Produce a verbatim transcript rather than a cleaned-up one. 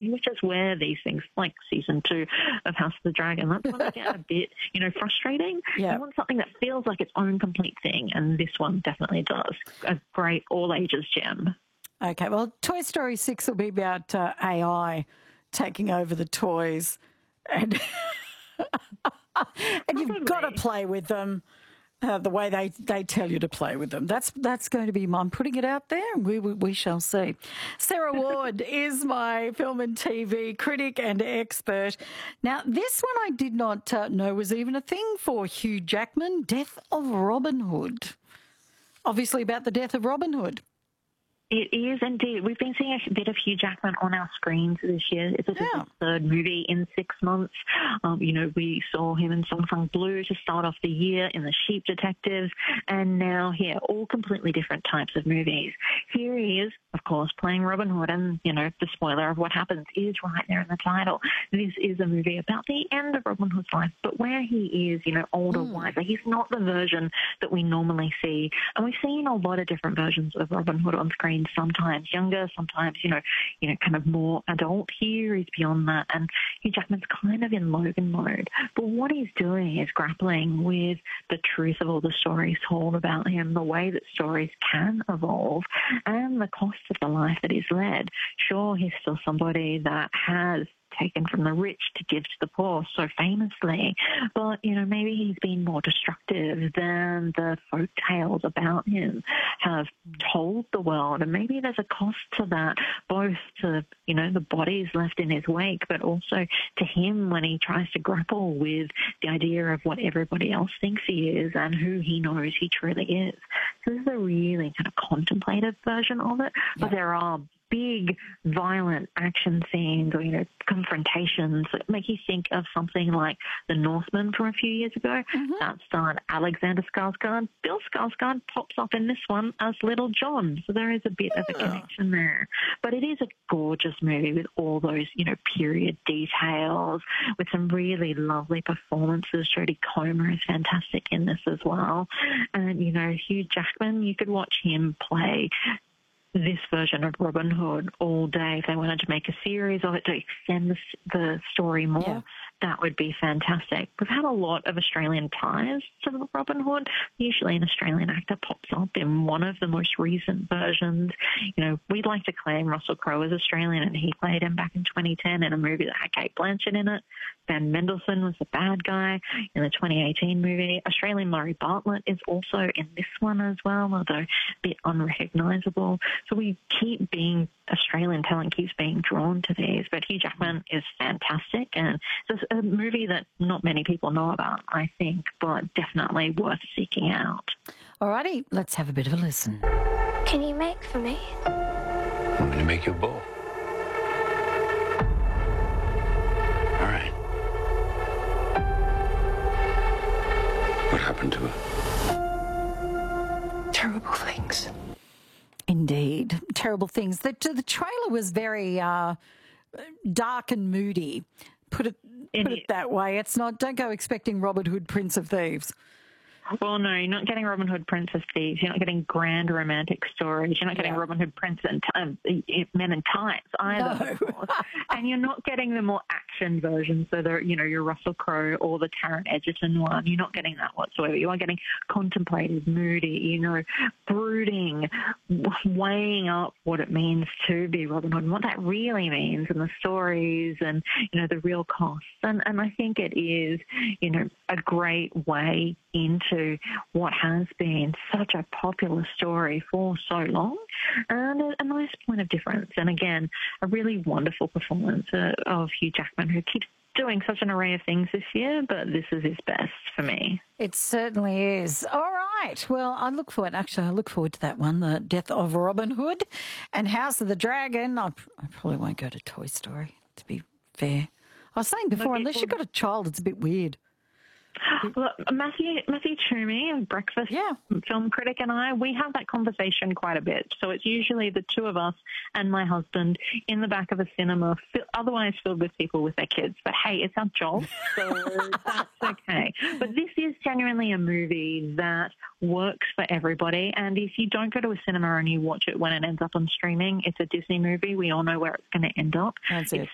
which is where these things, like season two of House of the Dragon, that's when they get a bit, you know, frustrating. Yeah. You want something that feels like its own complete thing, and this one definitely does. A great all-ages gem. Okay, well, Toy Story six will be about uh, A I taking over the toys, and and you've got to play with them uh, the way they, they tell you to play with them. That's that's going to be. I'm putting it out there, and we we, we shall see. Sarah Ward is my film and T V critic and expert. Now, this one I did not uh, know was even a thing for Hugh Jackman. Death of Robin Hood. Obviously, about the death of Robin Hood. It is indeed. We've been seeing a bit of Hugh Jackman on our screens this year. This is Yeah. his third movie in six months. Um, you know, we saw him in Song Sung Blue to start off the year, in The Sheep Detectives, and now here, all completely different types of movies. Here he is, of course, playing Robin Hood, and, you know, the spoiler of what happens is right there in the title. This is a movie about the end of Robin Hood's life, but where he is, you know, older, Mm. wiser. He's not the version that we normally see. And we've seen a lot of different versions of Robin Hood on screen, sometimes younger, sometimes, you know, you know, kind of more adult. Here he's beyond that, and Hugh Jackman's kind of in Logan mode. But what he's doing is grappling with the truth of all the stories told about him, the way that stories can evolve, and the cost of the life that he's led. Sure, he's still somebody that has taken from the rich to give to the poor so famously, but, you know, maybe he's been more destructive than the folk tales about him have told the world, and maybe there's a cost to that, both to, you know, the bodies left in his wake, but also to him when he tries to grapple with the idea of what everybody else thinks he is and who he knows he truly is. So this is a really kind of contemplative version of it, but Yeah. there are big, violent action scenes or, you know, confrontations that make you think of something like The Northman from a few years ago. Mm-hmm. That starred Alexander Skarsgård. Bill Skarsgård pops up in this one as Little John, so there is a bit Oh. of a connection there. But it is a gorgeous movie with all those, you know, period details, with some really lovely performances. Jodie Comer is fantastic in this as well. And, you know, Hugh Jackman, you could watch him play this version of Robin Hood all day. If they wanted to make a series of it to extend the, the story more, Yeah. that would be fantastic. We've had a lot of Australian ties to Robin Hood. Usually an Australian actor pops up in one of the most recent versions. You know, we'd like to claim Russell Crowe as Australian, and he played him back in twenty ten in a movie that had Kate Blanchett in it. Ben Mendelsohn was the bad guy in the twenty eighteen movie. Australian Murray Bartlett is also in this one as well, although a bit unrecognisable. So we keep being, Australian talent keeps being drawn to these, but Hugh Jackman is fantastic, and it's a movie that not many people know about, I think, but definitely worth seeking out. Alrighty, let's have a bit of a listen. Can you make for me? Want me to make you a bowl? All right. What happened to her? Terrible things. Indeed. Terrible things. The, the trailer was very uh, dark and moody. Put it, put it that way. It's not, don't go expecting Robin Hood, Prince of Thieves. Well, no, you're not getting Robin Hood, Prince of Thieves. You're not getting grand romantic stories. You're not getting Yeah. Robin Hood, Prince and um, Men in Tights either. No. Of course. And you're not getting the more action versions, so the, you know, your Russell Crowe or the Taron Egerton one. You're not getting that whatsoever. You are getting contemplative, moody, you know, brooding, weighing up what it means to be Robin Hood and what that really means, and the stories and, you know, the real costs. And, and I think it is, you know, a great way into what has been such a popular story for so long, and a, a nice point of difference. And again, a really wonderful performance uh, of Hugh Jackman, who keeps doing such an array of things this year, but this is his best for me. It certainly is. All right. Well, I look forward, actually, I look forward to that one, The Death of Robin Hood and House of the Dragon. I, I probably won't go to Toy Story, to be fair. I was saying before, unless you've got a child, it's a bit weird. Well, Matthew Matthew Toomey, Breakfast Yeah. film critic, and I, we have that conversation quite a bit. So it's usually the two of us and my husband in the back of a cinema, fi- otherwise filled with people with their kids. But hey, it's our job, so that's okay. But this is genuinely a movie that works for everybody. And if you don't go to a cinema and you watch it when it ends up on streaming, it's a Disney movie. We all know where it's going to end up. That's it. It's